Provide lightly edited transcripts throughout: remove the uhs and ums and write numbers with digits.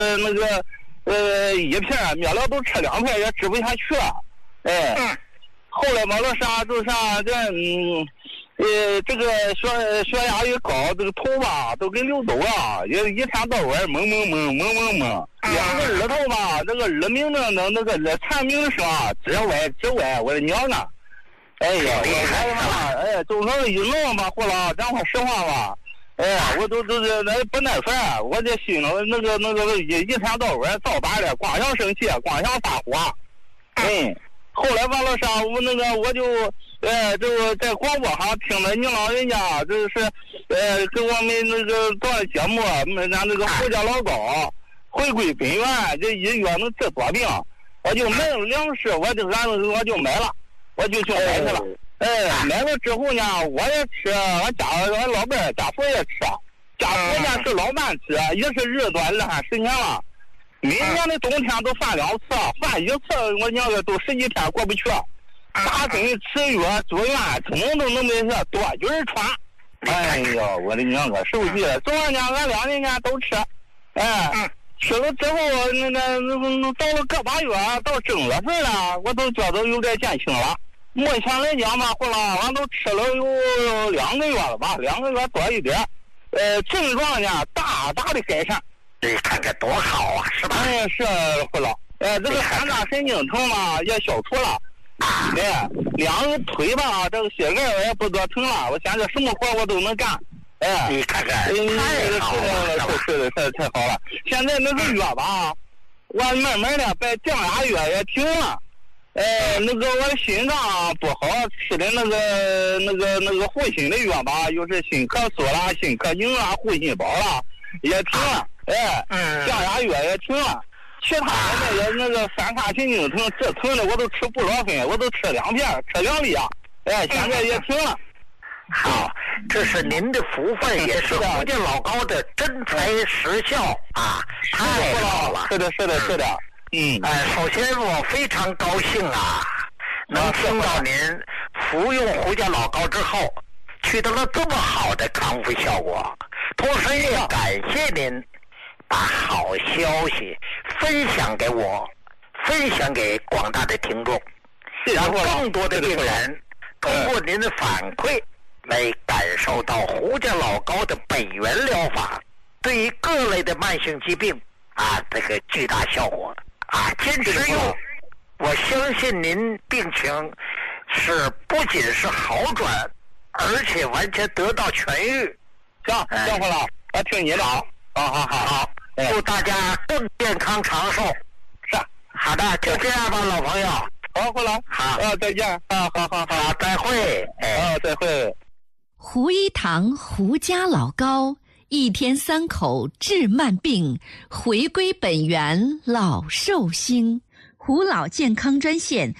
那个一片，灭了都吃2片也吃不下去了，哎，后来完了啥就啥这这个血压一高，这个头吧都跟溜走了，也一天到晚蒙，2个耳头吧，这个耳鸣的那个耳蝉鸣声直歪，我的娘啊！哎呀，我嘛，哎，就那一弄吧，后来讲话实话吧，哎，我都那不耐烦，我这心里那个一天到晚造反的，光想生气，光想发火，后来完了啥，我就就在广播上听了你老人家就是给我们那个做节目，咱那个胡家老高回归本源，这医院能治多病，我就买了粮食，我就买了，我就去买去了。买了之后呢，我也吃，我老伴儿家属也吃，家属呢是老伴吃，也是日子多20年了。每年的冬天都犯2次，犯1次我娘的都10几天过不去，打针吃药住院，通通都没事，多菌传。哎呀，我的娘个受气了！昨年俺2年都吃，吃了之后到了个把月，到正月份了，我都觉得有点减轻了。目前来讲吧，后来俺都吃了有2个月了吧，2个月多一点，症状呢大大的改善。 你看看多好啊，是吧？ 哎，是会了。这个三大神经疼嘛也消除了。2个腿吧，这个膝盖也不多疼了。我现在什么活我都能干。 你看看，太好了， 是的，太好了。现在那个药吧，我慢慢的把降压药也停了。我的心脏不好，吃的那个护心的药吧，又是心咳嗽啦、心咳宁啦、护心宝啦，也停了。降压药也停了。其他的那个三叉神经疼治疼的我都吃布洛芬，我都吃2片，吃2粒啊。现在也停了。 好，这是您的福分，也是福建老高的真材实效啊！太好了， 是的。 首先我非常高兴啊，能听到您服用胡家老高之后取得了这么好的康复效果，同时也感谢您把好消息分享给我，分享给广大的听众，让更多的病人通过您的反馈来感受到胡家老高的本源疗法对于各类的慢性疾病这个巨大效果坚持用，我相信您病情不仅是好转，而且完全得到痊愈。 行，辛苦了，我听你的。好， 祝大家更健康长寿。 是， 好的，就这样吧，老朋友。 好，回来。好，再见。 好，再会。 再会。 胡一堂胡家老高，一天3口治慢病，回归本源老寿星。胡老健康专线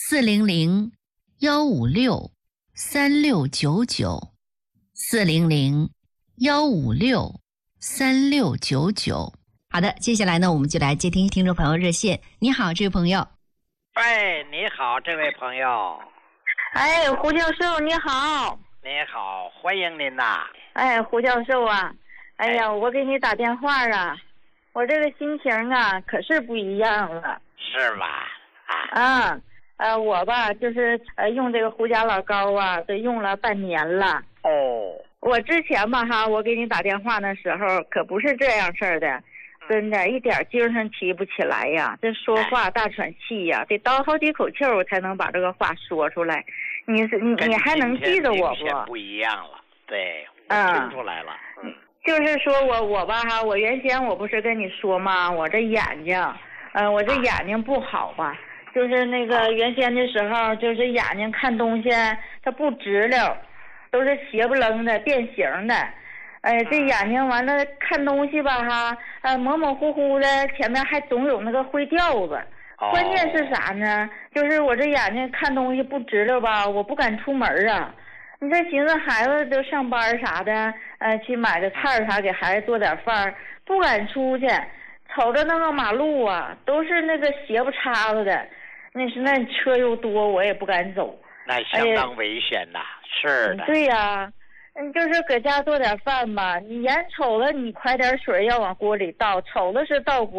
400-156-3699，400-156-3699。好的，接下来呢，我们就来接听听众朋友热线。你好，这位朋友。 你好，这位朋友。 胡教授你好。 你好，欢迎您呐。 胡教授啊，我给你打电话啊，我这个心情啊可是不一样了。 是吧？ 我吧就是用这个胡家老高啊，都用了半年了。我之前吧我给你打电话的时候可不是这样事儿的，真的一点精神提不起来呀，这说话大喘气呀，得倒好几口气我才能把这个话说出来。你还能记得我不？ 不一样了，对，我听出来了。 就是说我吧我原先我不是跟你说吗？我这眼睛，我这眼睛不好吧，就是那个原先的时候，就是眼睛看东西它不直溜，都是斜不楞的变形的。这眼睛完了看东西吧模模糊糊的，前面还总有那个灰调子。关键是啥呢？就是我这眼睛看东西不直溜吧，我不敢出门啊。你这寻思孩子都上班啥的，去买个菜啥给孩子做点饭，不敢出去。瞅着那个马路啊，都是那个斜不叉子的，那车又多，我也不敢走。 那相当危险呐，是的。 对呀， 就是搁家做点饭吧。你眼瞅了，你快点水要往锅里倒，瞅了是倒锅。